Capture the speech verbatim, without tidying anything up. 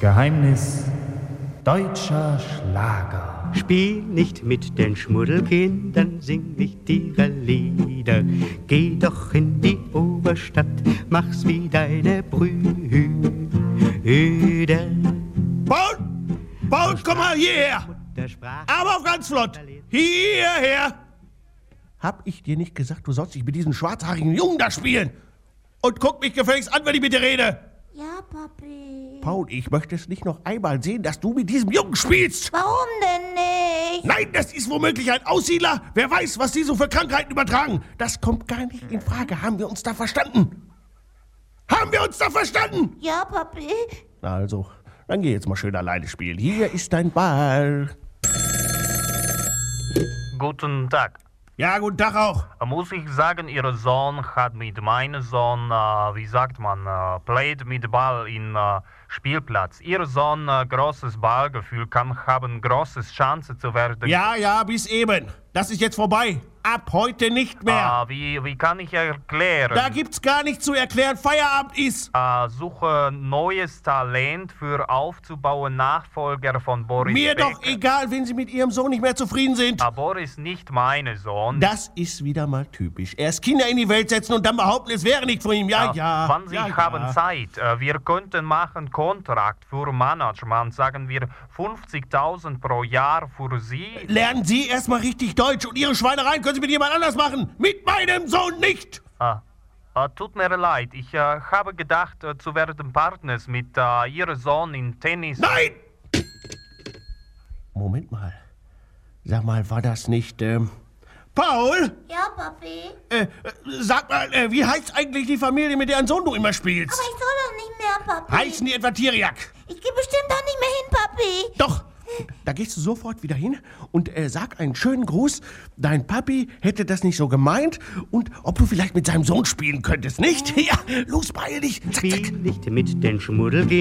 Geheimnis deutscher Schlager. Spiel nicht mit den Schmuddelkindern, sing nicht ihre Lieder. Geh doch in die Oberstadt, mach's wie deine Brüder. Paul! Paul, komm mal hierher! Aber auf ganz flott! Hierher! Hab ich dir nicht gesagt, du sollst dich mit diesem schwarzhaarigen Jungen da spielen? Und guck mich gefälligst an, wenn ich mit dir rede! Ja, Papi. Paul, ich möchte es nicht noch einmal sehen, dass du mit diesem Jungen spielst! Warum denn nicht? Nein, das ist womöglich ein Aussiedler! Wer weiß, was die so für Krankheiten übertragen! Das kommt gar nicht in Frage. Haben wir uns da verstanden? Haben wir uns da verstanden? Ja, Papi. Also, dann geh jetzt mal schön alleine spielen. Hier ist dein Ball. Guten Tag. Ja, guten Tag auch. Muss ich sagen, Ihr Sohn hat mit meinem Sohn, äh, wie sagt man, äh, played mit Ball in äh, Spielplatz. Ihr Sohn äh, großes Ballgefühl kann haben, großes Chance zu werden. Ja, ja, bis eben. Das ist jetzt vorbei. Ab heute nicht mehr. Äh, wie, wie kann ich erklären? Da gibt's gar nichts zu erklären. Feierabend ist. Äh, suche neues Talent für aufzubauen, Nachfolger von Boris Mir Becker. doch egal, wenn Sie mit Ihrem Sohn nicht mehr zufrieden sind. Äh, Boris nicht mein Sohn. Das ist wieder mal typisch. Erst Kinder in die Welt setzen und dann behaupten, es wäre nicht von ihm. Ja, Äh, ja. Wann Sie ja, haben ja. Zeit, äh, wir könnten machen Kontrakt für Management, sagen wir fünfzigtausend pro Jahr für Sie. Lernen Sie erstmal richtig Deutsch und Ihre Schweinereien können Sie mit jemand anders machen. Mit meinem Sohn nicht. Ah, äh, tut mir leid, ich äh, habe gedacht, äh, zu werden Partners mit äh, Ihrem Sohn in Tennis. Nein! Moment mal. Sag mal, war das nicht, ähm... Paul? Ja, Papi. Äh, äh, sag mal, äh, wie heißt eigentlich die Familie, mit deren Sohn du immer spielst? Aber ich soll doch nicht mehr, Papi. Heißen die etwa Tiriak? Ich gehe bestimmt doch nicht mehr hin, Papi. Doch. Da gehst du sofort wieder hin und äh, sag einen schönen Gruß. Dein Papi hätte das nicht so gemeint und ob du vielleicht mit seinem Sohn spielen könntest, nicht? Ja, los, beeil dich. Zack, zack. Spiel nicht mit den Schmuddelkindern.